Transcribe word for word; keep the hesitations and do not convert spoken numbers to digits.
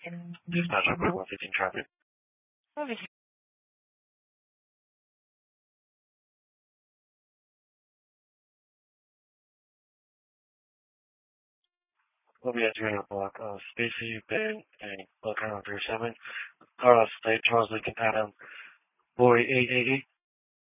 Dispatch report one fifteen traffic. We'll be at three hundred block, uh, Stacy, Ben, and Buckner on three seven. Carlos State, Charles Lincoln, Adam, Boy eight eight eight.